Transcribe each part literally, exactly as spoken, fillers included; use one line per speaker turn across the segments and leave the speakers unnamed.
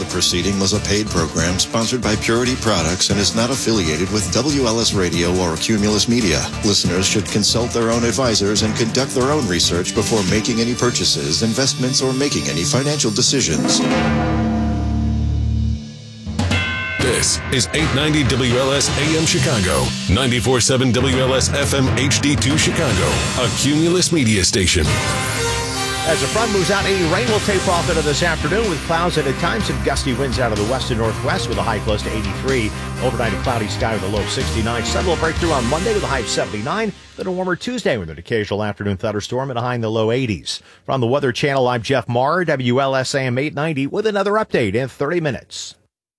proceeding was a paid program sponsored by Purity Products and is not affiliated with W L S Radio or Cumulus Media. Listeners should consult their own advisors and conduct their own research before making any purchases, investments, or making any financial decisions.
This is eight ninety W L S A M Chicago, ninety-four point seven W L S F M H D two Chicago, a Cumulus Media station.
As the front moves out, any rain will taper off into this afternoon with clouds and at times some gusty winds out of the west and northwest with a high close to eighty-three. Overnight, a cloudy sky with a low of sixty-nine. Sun will break through on Monday with a high of seventy-nine. Then a warmer Tuesday with an occasional afternoon thunderstorm and a high in the low eighties. From the Weather Channel, I'm Jeff Marr, W L S A M eight ninety, with another update in thirty minutes.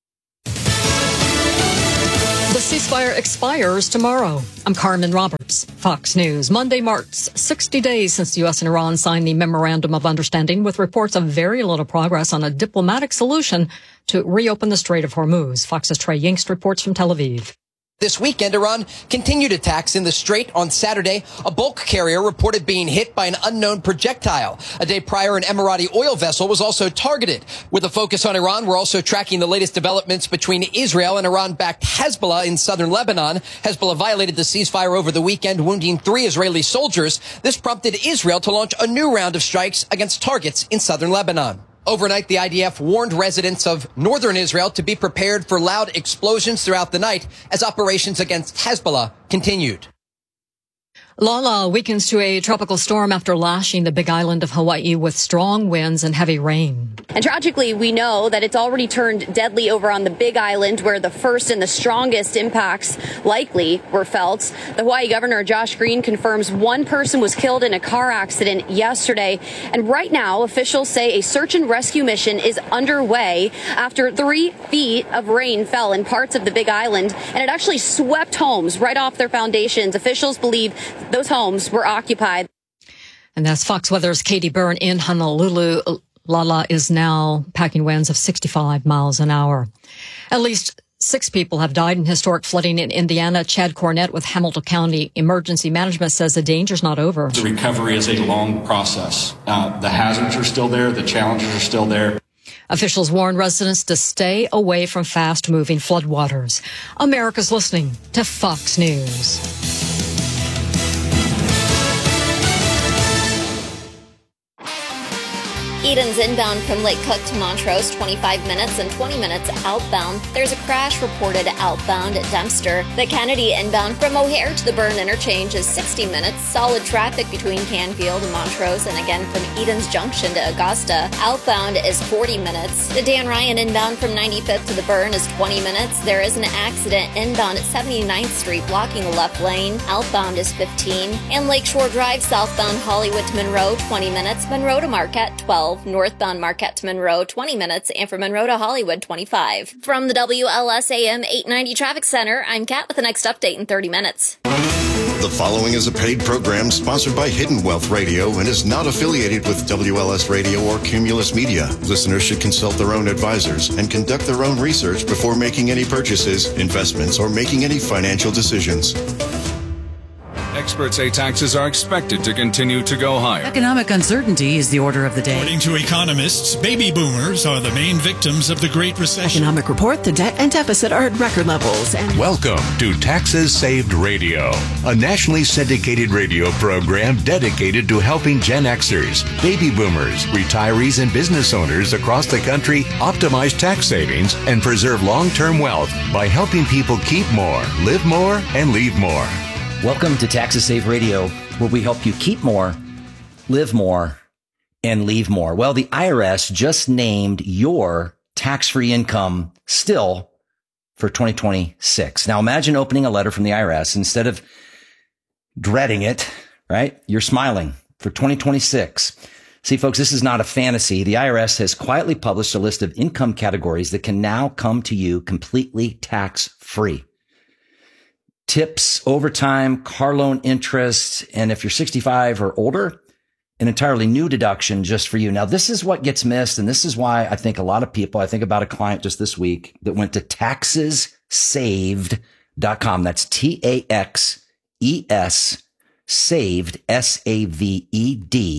The ceasefire expires tomorrow. I'm Carmen Roberts, Fox News. Monday marks sixty days since the U S and Iran signed the Memorandum of Understanding, with reports of very little progress on a diplomatic solution to reopen the Strait of Hormuz. Fox's Trey Yingst reports from Tel Aviv.
This weekend, Iran continued attacks in the Strait. On Saturday, a bulk carrier reported being hit by an unknown projectile. A day prior, an Emirati oil vessel was also targeted. With a focus on Iran, we're also tracking the latest developments between Israel and Iran-backed Hezbollah in southern Lebanon. Hezbollah violated the ceasefire over the weekend, wounding three Israeli soldiers. This prompted Israel to launch a new round of strikes against targets in southern Lebanon. Overnight, the I D F warned residents of northern Israel to be prepared for loud explosions throughout the night as operations against Hezbollah continued.
Lala weakens to a tropical storm after lashing the Big Island of Hawaii with strong winds and heavy rain.
And tragically, we know that it's already turned deadly over on the Big Island, where the first and the strongest impacts likely were felt. The Hawaii Governor, Josh Green, confirms one person was killed in a car accident yesterday. And right now, officials say a search and rescue mission is underway after three feet of rain fell in parts of the Big Island, and it actually swept homes right off their foundations. Officials believe those homes were occupied.
And that's Fox Weather's Katie Byrne in Honolulu. Lala is now packing winds of sixty-five miles an hour. At least six people have died in historic flooding in Indiana. Chad Cornett with Hamilton County Emergency Management says the danger's not over.
The recovery is a long process. Uh, the hazards are still there. The challenges are still there.
Officials warn residents to stay away from fast-moving floodwaters. America's listening to Fox News.
Eden's inbound from Lake Cook to Montrose, twenty-five minutes, and twenty minutes outbound. There's a crash reported outbound at Dempster. The Kennedy inbound from O'Hare to the Burn interchange is sixty minutes. Solid traffic between Canfield and Montrose, and again from Eden's Junction to Augusta. Outbound is forty minutes. The Dan Ryan inbound from ninety-fifth to the Burn is twenty minutes. There is an accident inbound at seventy-ninth Street blocking the left lane. Outbound is fifteen. And Lakeshore Drive southbound Hollywood to Monroe, twenty minutes. Monroe to Marquette, twelve. Northbound Marquette to Monroe, twenty minutes, and from Monroe to Hollywood, twenty-five. From the W L S A M eight ninety Traffic Center, I'm Kat with the next update in thirty minutes.
The following is a paid program sponsored by Hidden Wealth Radio and is not affiliated with W L S Radio or Cumulus Media. Listeners should consult their own advisors and conduct their own research before making any purchases, investments, or making any financial decisions.
Experts say taxes are expected to continue to go higher.
Economic uncertainty is the order of the day.
According to economists, baby boomers are the main victims of the Great Recession.
Economic report, the debt and deficit are at record levels. And
welcome to Taxes Saved Radio, a nationally syndicated radio program dedicated to helping Gen Xers, baby boomers, retirees, and business owners across the country optimize tax savings and preserve long-term wealth by helping people keep more, live more, and leave more.
Welcome to Taxes Save Radio, where we help you keep more, live more, and leave more. Well, the I R S just named your tax-free income still for twenty twenty-six. Now, imagine opening a letter from the I R S. Instead of dreading it, right, you're smiling for twenty twenty-six. See, folks, this is not a fantasy. The I R S has quietly published a list of income categories that can now come to you completely tax-free. Tips, overtime, car loan interest, and if you're sixty-five or older, an entirely new deduction just for you. Now, this is what gets missed, and this is why I think a lot of people, I think about a client just this week that went to taxes saved dot com. That's T A X E S saved, S A V E D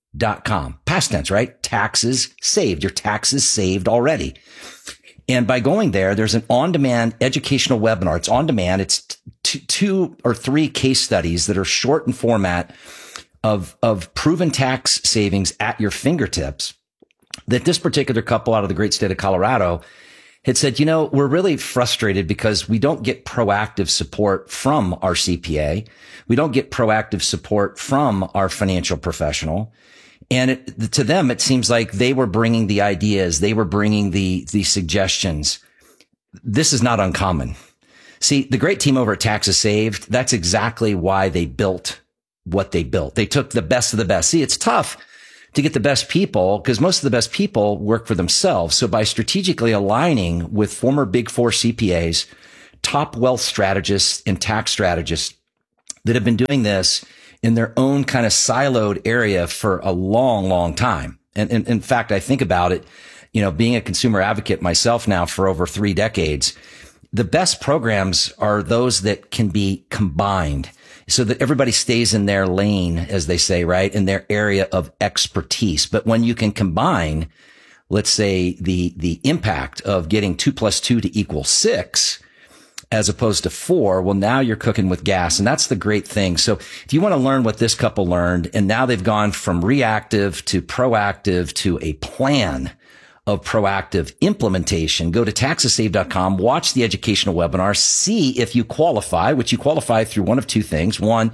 dot com. Past tense, right? Taxes saved. Your taxes saved already. And by going there, there's an on-demand educational webinar. It's on demand. It's t- two or three case studies that are short in format of, of proven tax savings at your fingertips that this particular couple out of the great state of Colorado had said, you know, we're really frustrated because we don't get proactive support from our C P A. We don't get proactive support from our financial professional. And it, to them, it seems like they were bringing the ideas. They were bringing the, the suggestions. This is not uncommon. See, the great team over at Taxes Saved, that's exactly why they built what they built. They took the best of the best. See, it's tough to get the best people because most of the best people work for themselves. So by strategically aligning with former Big Four C P As, top wealth strategists and tax strategists that have been doing this in their own kind of siloed area for a long, long time. And, and in fact, I think about it, you know, being a consumer advocate myself now for over three decades, the best programs are those that can be combined so that everybody stays in their lane, as they say, right, in their area of expertise. But when you can combine, let's say, the, the impact of getting two plus two to equal six, as opposed to four, well, now you're cooking with gas. And that's the great thing. So if you want to learn what this couple learned, and now they've gone from reactive to proactive to a plan of proactive implementation, go to taxes saved dot com, watch the educational webinar, see if you qualify, which you qualify through one of two things. One,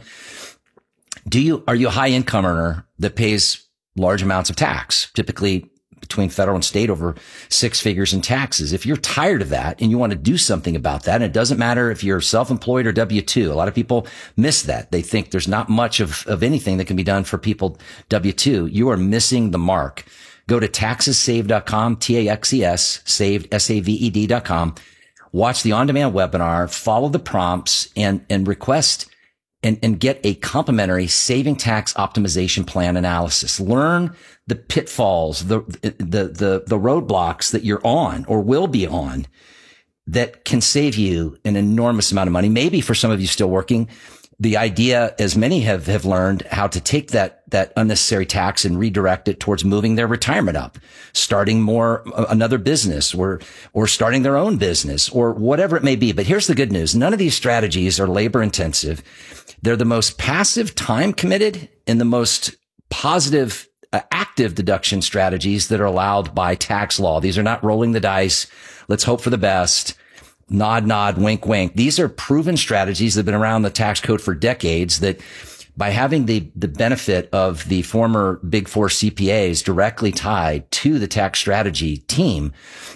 do you, are you a high income earner that pays large amounts of tax, typically between federal and state over six figures in taxes? If you're tired of that and you want to do something about that, and it doesn't matter if you're self-employed or W two, a lot of people miss that. They think there's not much of, of anything that can be done for people W two. You are missing the mark. Go to taxes saved dot com, T A X E S, saved, S A V E D dot com. Watch the on-demand webinar, follow the prompts, and, and request and, and get a complimentary saving tax optimization plan analysis. Learn the pitfalls, the, the, the, the roadblocks that you're on or will be on that can save you an enormous amount of money. Maybe for some of you still working, the idea, as many have, have learned, how to take that, that unnecessary tax and redirect it towards moving their retirement up, starting more, another business or, or starting their own business or whatever it may be. But here's the good news. None of these strategies are labor intensive. They're the most passive, time committed, and the most positive, uh, active deduction strategies that are allowed by tax law. These are not rolling the dice. Let's hope for the best. Nod, nod, wink, wink. These are proven strategies that have been around the tax code for decades that by having the, the benefit of the former Big Four C P As directly tied to the tax strategy team,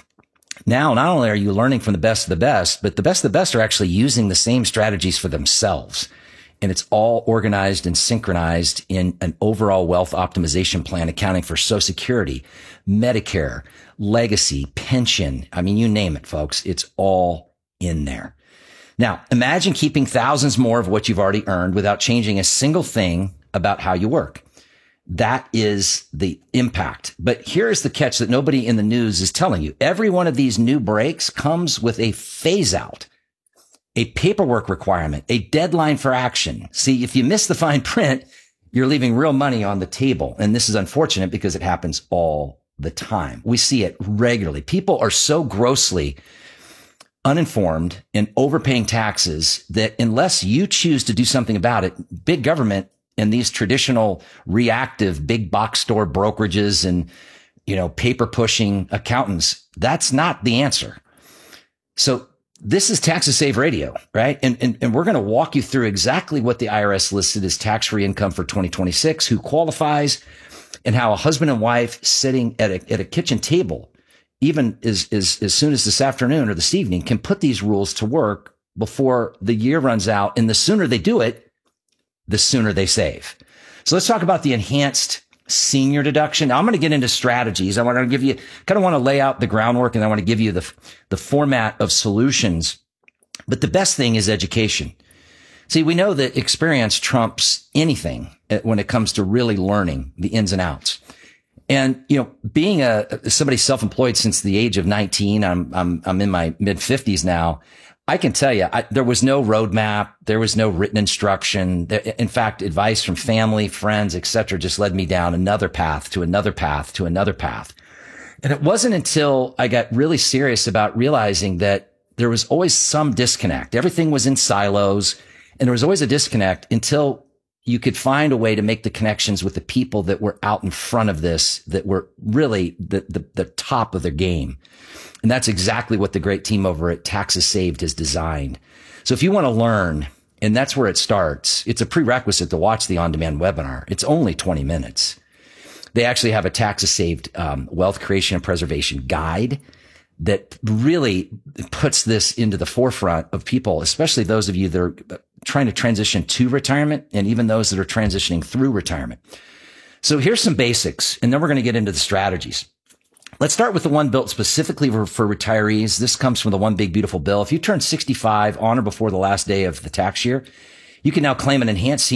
now not only are you learning from the best of the best, but the best of the best are actually using the same strategies for themselves. And it's all organized and synchronized in an overall wealth optimization plan, accounting for Social Security, Medicare, legacy, pension. I mean, you name it, folks. It's all in there. Now, imagine keeping thousands more of what you've already earned without changing a single thing about how you work. That is the impact. But here's the catch that nobody in the news is telling you. Every one of these new breaks comes with a phase out, a paperwork requirement, a deadline for action. See, if you miss the fine print, you're leaving real money on the table. And this is unfortunate because it happens all the time. We see it regularly. People are so grossly uninformed and overpaying taxes that unless you choose to do something about it, big government and these traditional reactive big box store brokerages and, you know, paper pushing accountants, that's not the answer. So this is Taxes Save Radio, right? And, and, and we're going to walk you through exactly what the I R S listed as tax-free income for twenty twenty-six, who qualifies, and how a husband and wife sitting at a, at a kitchen table, even as, as, as soon as this afternoon or this evening, can put these rules to work before the year runs out. And the sooner they do it, the sooner they save. So let's talk about the enhanced senior deduction. Now I'm going to get into strategies. I want to give you, kind of want to lay out the groundwork, and I want to give you the, the format of solutions. But the best thing is education. See, we know that experience trumps anything when it comes to really learning the ins and outs. And, you know, being a, somebody self-employed since the age of nineteen, I'm, I'm, I'm in my mid fifties now. I can tell you, I, there was no roadmap. There was no written instruction. In fact, advice from family, friends, et cetera, just led me down another path to another path to another path. And it wasn't until I got really serious about realizing that there was always some disconnect. Everything was in silos, and there was always a disconnect until you could find a way to make the connections with the people that were out in front of this, that were really the, the, the top of their game. And that's exactly what the great team over at Taxes Saved has designed. So if you want to learn, and that's where it starts, it's a prerequisite to watch the on-demand webinar. It's only twenty minutes. They actually have a Taxes Saved um, wealth creation and preservation guide that really puts this into the forefront of people, especially those of you that are trying to transition to retirement and even those that are transitioning through retirement. So here's some basics, and then we're going to get into the strategies. Let's start with the one built specifically for, for retirees. This comes from the One Big Beautiful Bill. If you turn sixty-five on or before the last day of the tax year, you can now claim an enhanced